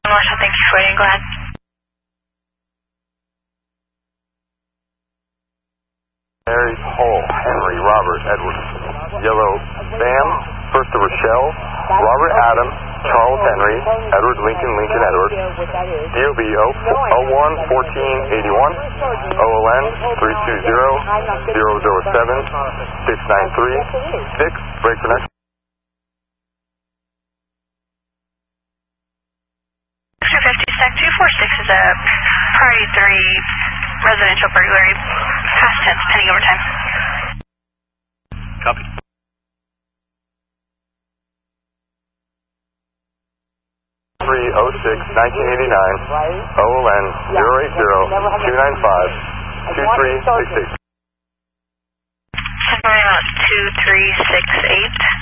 Melissa, thank you for waiting. Go ahead. Mary, Paul, Henry, Robert, Edward. Yellow, Sam, first to Rochelle, Robert, Adam, Charles, Henry, Edward, Lincoln, Lincoln, Edward. DOB 01 1481, OLN 320 007 693 6, break for next. 250 Stack 246 is a priority 3 residential burglary, past tense, pending overtime. Copy. Three 06 1989, OLN 080 295 2368. 2368.